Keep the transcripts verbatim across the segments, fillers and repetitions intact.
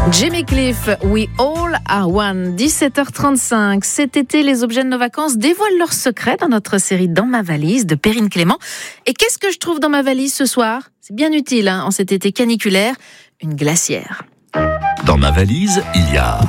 Jimmy Cliff, We All Are One, dix-sept heures trente-cinq. Cet été, les objets de nos vacances dévoilent leurs secrets dans notre série Dans ma valise de Perrine Clément. Et qu'est-ce que je trouve dans ma valise ce soir ? C'est bien utile hein, en cet été caniculaire, une glacière. Dans ma valise, il y a...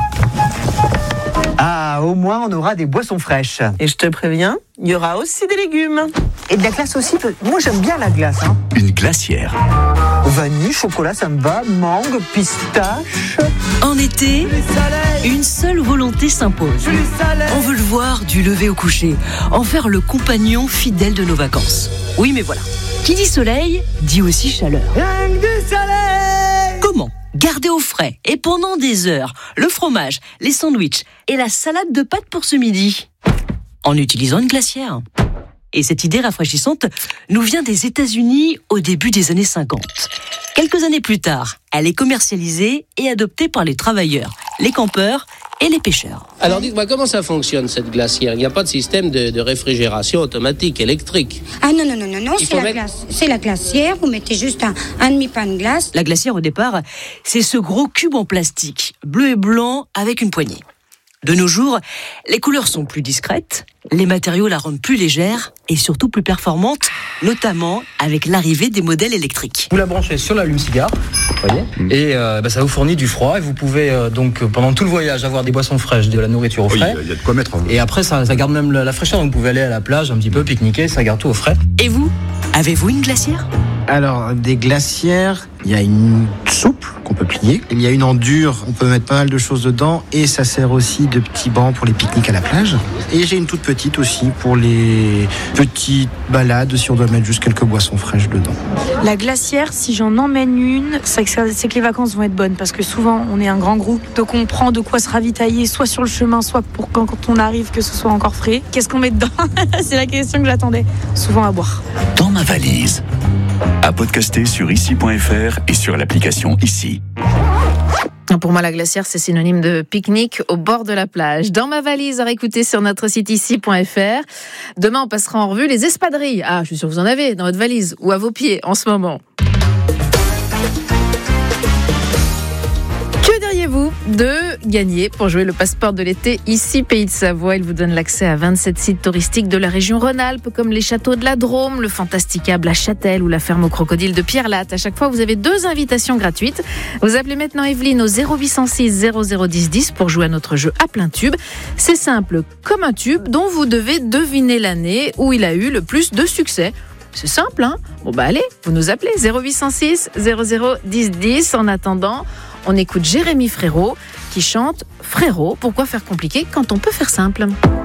Ah, au moins on aura des boissons fraîches. Et je te préviens, il y aura aussi des légumes. Et de la glace aussi. Moi j'aime bien la glace. Hein. Une glacière. Vanille, chocolat, ça me va. Mangue, pistache. En été, une seule volonté s'impose. On veut le voir du lever au coucher, en faire le compagnon fidèle de nos vacances. Oui, mais voilà. Qui dit soleil, dit aussi chaleur. Rien que du soleil. Comment ? Garder au frais et pendant des heures le fromage, les sandwichs et la salade de pâtes pour ce midi en utilisant une glacière. Et cette idée rafraîchissante nous vient des États-Unis au début des années cinquante. Quelques années plus tard, elle est commercialisée et adoptée par les travailleurs, les campeurs et les pêcheurs. Alors dites-moi, comment ça fonctionne cette glacière ? Il n'y a pas de système de, de réfrigération automatique, électrique ? Ah non, non, non, non, non, c'est la, mettre... glace, c'est la glacière, vous mettez juste un, un demi-pain de glace. La glacière au départ, c'est ce gros cube en plastique, bleu et blanc avec une poignée. De nos jours, les couleurs sont plus discrètes, les matériaux la rendent plus légère et surtout plus performante, notamment avec l'arrivée des modèles électriques. Vous la branchez sur l'allume-cigare, voyez, mmh. et euh, bah, ça vous fournit du froid et vous pouvez euh, donc pendant tout le voyage avoir des boissons fraîches, de la nourriture au frais. Oui, il y a de quoi mettre. Hein. Et après ça, ça garde même la, la fraîcheur, donc vous pouvez aller à la plage un petit peu pique-niquer, ça garde tout au frais. Et vous, avez-vous une glacière ? Alors, des glacières, il y a une souple qu'on peut plier. Il y a une en dur, on peut mettre pas mal de choses dedans et ça sert aussi de petits bancs pour les pique-niques à la plage. Et j'ai une toute petite aussi pour les petites balades si on doit mettre juste quelques boissons fraîches dedans. La glacière, si j'en emmène une, c'est que, ça, c'est que les vacances vont être bonnes parce que souvent on est un grand groupe, donc on prend de quoi se ravitailler soit sur le chemin, soit pour quand, quand on arrive que ce soit encore frais. Qu'est-ce qu'on met dedans ? C'est la question que j'attendais. Souvent à boire. Dans ma valise. À podcaster sur ici point f r et sur l'application Ici. Pour moi, la glacière, c'est synonyme de pique-nique au bord de la plage. Dans ma valise, à réécouter sur notre site ici point f r. Demain, on passera en revue les espadrilles. Ah, je suis sûre que vous en avez dans votre valise ou à vos pieds en ce moment. Que diriez-vous de gagner pour jouer le passeport de l'été ici, Pays de Savoie ? Il vous donne l'accès à vingt-sept sites touristiques de la région Rhône-Alpes, comme les châteaux de la Drôme, le Fantasticable à Châtel ou la ferme aux crocodiles de Pierrelatte. À chaque fois, vous avez deux invitations gratuites. Vous appelez maintenant Evelyne au zéro huit cent six zéro zéro dix dix pour jouer à notre jeu à plein tube. C'est simple, comme un tube dont vous devez deviner l'année où il a eu le plus de succès. C'est simple, hein ? Bon bah allez, vous nous appelez zéro huit cent six zéro zéro dix dix. En attendant, on écoute Jérémy Frérot qui chante Frérot. Pourquoi faire compliqué quand on peut faire simple ?